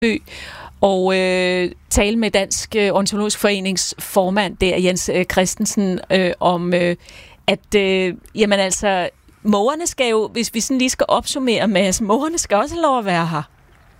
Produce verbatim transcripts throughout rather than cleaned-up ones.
Nexø og øh, tale med Dansk Ornitologisk Forenings formand der, Jens øh, Christensen, øh, om øh, at øh, jamen altså, mågerne skal jo, hvis vi sådan lige skal opsummere, Mads, mågerne skal også have lov at være her.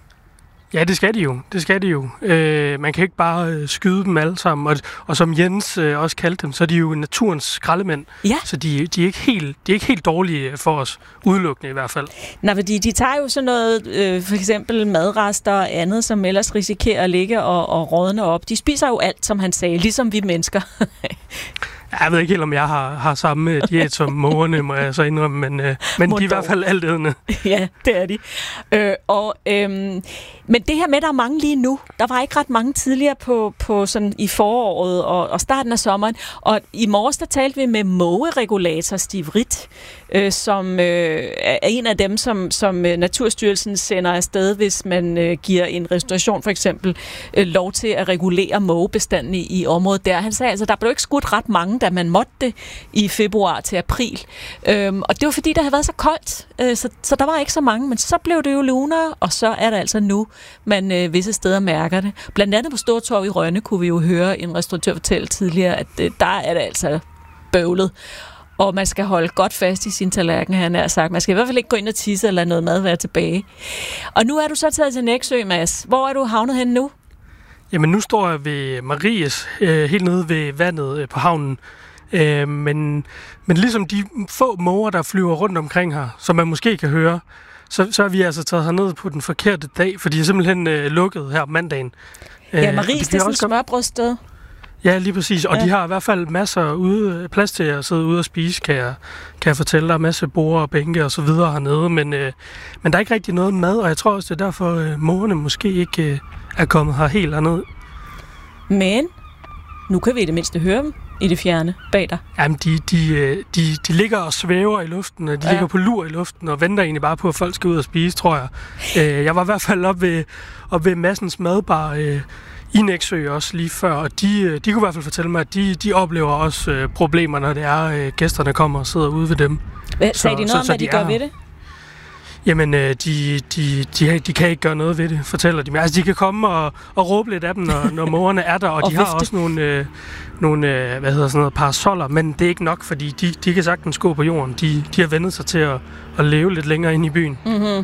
Ja, det skal de jo. Det skal de jo. Øh, man kan ikke bare øh, skyde dem alle sammen. Og, og som Jens øh, også kaldte dem, så er de jo naturens skraldemænd. Ja. Så de, de, er ikke helt, de er ikke helt dårlige for os. Udelukkende i hvert fald. Nej, fordi de tager jo sådan noget, øh, for eksempel madrester og andet, som ellers risikerer at ligge og, og rådne op. De spiser jo alt, som han sagde, ligesom vi mennesker. Jeg ved ikke helt, om jeg har, har samme diæt som mågerne, må jeg så indrømme, men, øh, men de er i hvert fald altædende. Ja, det er de. Øh, og, øhm, men det her med, der er mange lige nu, der var ikke ret mange tidligere på, på sådan i foråret og, og starten af sommeren, og i morges, der talte vi med mågeregulator Steve Ritt, øh, som øh, er en af dem, som, som Naturstyrelsen sender afsted, hvis man øh, giver en restauration for eksempel øh, lov til at regulere mågebestanden i, i området der. Han sagde altså, der blev ikke skudt ret mange, da man måtte det i februar til april. Øhm, og det var fordi, der havde været så koldt, øh, så, så der var ikke så mange, men så blev det jo lunere, og så er det altså nu, man øh, visse steder mærker det. Blandt andet på Stortorv i Rønne kunne vi jo høre en restauratør fortælle tidligere, at øh, der er det altså bøvlet. Og man skal holde godt fast i sin tallerken, han har sagt. Man skal i hvert fald ikke gå ind og tisse eller noget mad være tilbage. Og nu er du så taget til Nexø, Mads. Hvor er du havnet hen nu? Jamen, nu står jeg ved Maries, øh, helt nede ved vandet øh, på havnen. Øh, men, men ligesom de få måger, der flyver rundt omkring her, som man måske kan høre, så, så er vi altså taget herned på den forkerte dag, for de er simpelthen øh, lukket her om mandagen. Ja, Maries, det er sådan et smørbrødsted. Ja, lige præcis. Og ja. De har i hvert fald masser ude, plads til at sidde ude og spise, kan jeg, kan jeg fortælle. Der er masser af borde og bænke og så videre hernede, men, øh, men der er ikke rigtig noget mad, og jeg tror også, det er derfor, øh, mågerne måske ikke øh, er kommet her helt hernede. Men nu kan vi i det mindste høre dem i det fjerne bag dig. Jamen, de, de, de, de ligger og svæver i luften, og de ja. ligger på lur i luften, og venter egentlig bare på, at folk skal ud og spise, tror jeg. Øh, jeg var i hvert fald oppe ved, op ved Madsens Madbar øh, i Nexø også lige før, og de, de kunne i hvert fald fortælle mig, at de, de oplever også øh, problemer, når det er, øh, gæsterne kommer og sidder ude ved dem. Hvad, sagde de noget så, om, hvad de, de gør ved det? Jamen, øh, de, de, de, de kan ikke gøre noget ved det, fortæller de mig. Altså, de kan komme og, og råbe lidt af dem, når, når mågerne er der, og, og de har vifte. også nogle, øh, nogle øh, hvad hedder sådan noget, parasoller, men det er ikke nok, fordi de, de kan sagtens gå på jorden. De, de har vendt sig til at, at leve lidt længere inde i byen. Mm-hmm.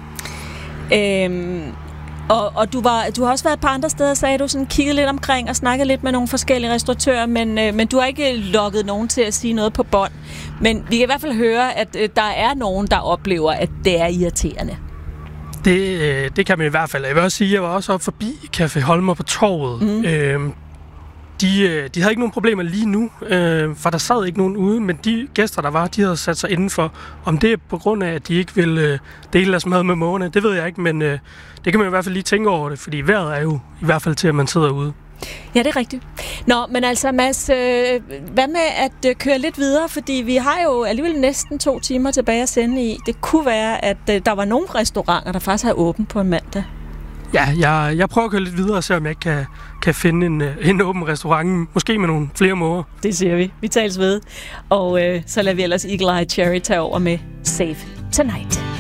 Øhm, og og du, var, du har også været et par andre steder, sagde du, sådan kigget lidt omkring og snakket lidt med nogle forskellige restauratører, men, øh, men du har ikke lukket nogen til at sige noget på bånd. Men vi kan i hvert fald høre, at øh, der er nogen, der oplever, at det er irriterende. Det, øh, det kan man i hvert fald. Jeg vil også sige, at jeg var også oppe forbi Café Holmer på torvet. Mm. Øh, de, de havde ikke nogen problemer lige nu, øh, for der sad ikke nogen ude, men de gæster, der var, de havde sat sig indenfor. Om det er på grund af, at de ikke vil øh, dele deres mad med mågerne, det ved jeg ikke, men øh, det kan man i hvert fald lige tænke over det, fordi vejret er jo i hvert fald til, at man sidder ude. Ja, det er rigtigt. Nå, men altså Mads, øh, hvad med at øh, køre lidt videre, fordi vi har jo alligevel næsten to timer tilbage at sende i. Det kunne være, at øh, der var nogle restauranter, der faktisk har åbent på en mandag. Ja, jeg, jeg prøver at køre lidt videre og se, om jeg ikke kan, kan finde en, en åben restaurant, måske med nogle flere måger. Det siger vi. Vi tales ved. Og øh, så lader vi ellers Eagle Eye Cherry tage over med Save Tonight.